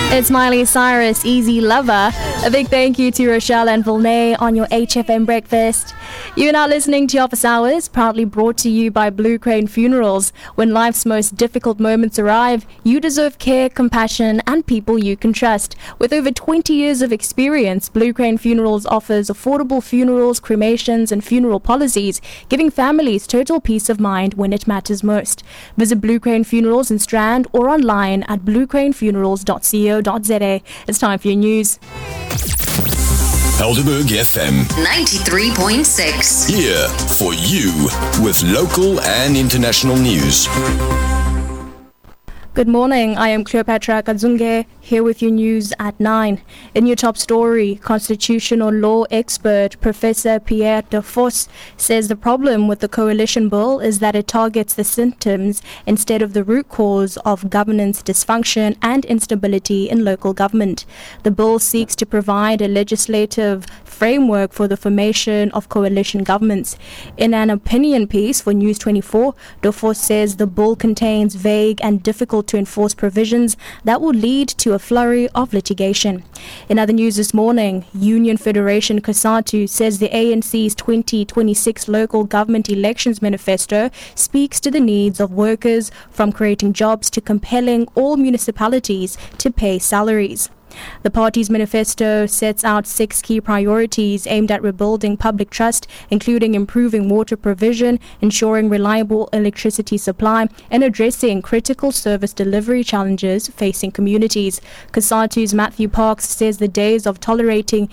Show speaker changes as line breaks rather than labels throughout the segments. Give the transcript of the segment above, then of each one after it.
It's Miley Cyrus, Easy Lover. A big thank you to Rochelle and Volney on your HFM breakfast. You're now listening to Office Hours, proudly brought to you by Blue Crane Funerals. When life's most difficult moments arrive, you deserve care, compassion, and people you can trust. With over 20 years of experience, Blue Crane Funerals offers affordable funerals, cremations, and funeral policies, giving families total peace of mind when it matters most. Visit Blue Crane Funerals in Strand or online at bluecranefunerals.co.za. It's time for your news.
Helderberg FM
93.6.
here for you with local and international news.
Good morning, I am Cleopatra Kadzunge, here with your news at 9. In your top story, constitutional law expert Professor Pierre de Vos says the problem with the coalition bill is that it targets the symptoms instead of the root cause of governance dysfunction and instability in local government. The bill seeks to provide a legislative framework for the formation of coalition governments. In an opinion piece for News 24, de Vos says the bill contains vague and difficult to enforce provisions that will lead to a flurry of litigation. In other news this morning, Union Federation COSATU says the ANC's 2026 local government elections manifesto speaks to the needs of workers, from creating jobs to compelling all municipalities to pay salaries. The party's manifesto sets out 6 key priorities aimed at rebuilding public trust, including improving water provision, ensuring reliable electricity supply, and addressing critical service delivery challenges facing communities. COSATU's Matthew Parks says the days of tolerating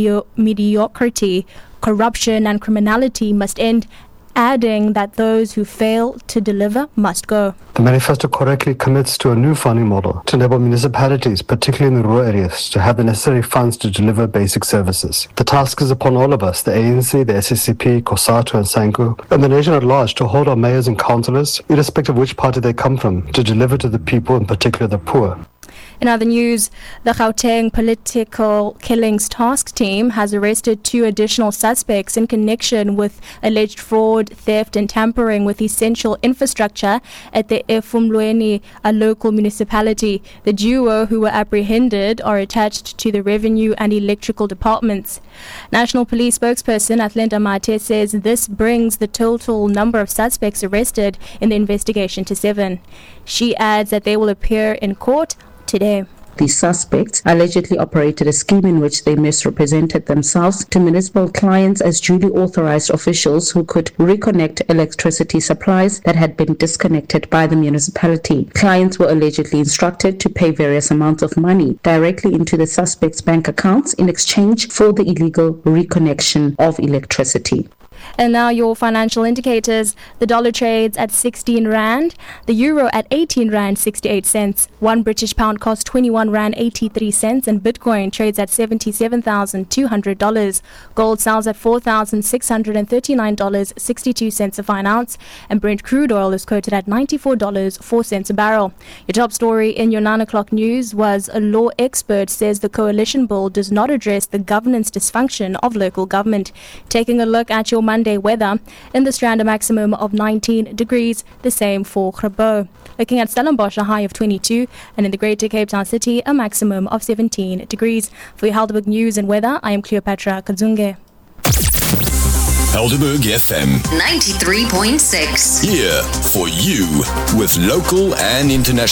mediocrity, corruption, and criminality must end, adding that those who fail to deliver must go.
The manifesto correctly commits to a new funding model to enable municipalities, particularly in the rural areas, to have the necessary funds to deliver basic services. The task is upon all of us, the ANC, the SSCP, COSATU and SANCU, and the nation at large, to hold our mayors and councillors, irrespective of which party they come from, to deliver to the people, in particular the poor.
In other news, the Gauteng Political Killings Task Team has arrested 2 additional suspects in connection with alleged fraud, theft and tampering with essential infrastructure at the Efumlweni, a local municipality. The duo who were apprehended are attached to the revenue and electrical departments. National Police spokesperson Athlenda Mate says this brings the total number of suspects arrested in the investigation to 7. She adds that they will appear in court today.
The suspects allegedly operated a scheme in which they misrepresented themselves to municipal clients as duly authorized officials who could reconnect electricity supplies that had been disconnected by the municipality. Clients were allegedly instructed to pay various amounts of money directly into the suspects' bank accounts in exchange for the illegal reconnection of electricity.
And now your financial indicators. The dollar trades at 16 Rand, the euro at 18 Rand 68 cents, 1 British pound costs 21 Rand 83 cents, and Bitcoin trades at $77,200. Gold sells at $4,639.62 a fine ounce, and Brent crude oil is quoted at $94.04 a barrel. Your top story in your 9 o'clock news was a law expert says the coalition bill does not address the governance dysfunction of local government. Taking a look at your Monday weather, in the Strand a maximum of 19 degrees, the same for Grabo. Looking at Stellenbosch, a high of 22, and in the Greater Cape Town City a maximum of 17 degrees. For your Helderberg news and weather, I am Cleopatra Kadzunge.
Helderberg FM
93.6.
here for you with local and international